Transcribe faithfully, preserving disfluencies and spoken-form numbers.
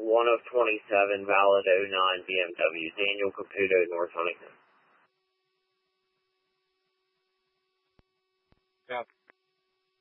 one of twenty-seven, valid oh nine B M W, Daniel Caputo, North Huntington. Copy.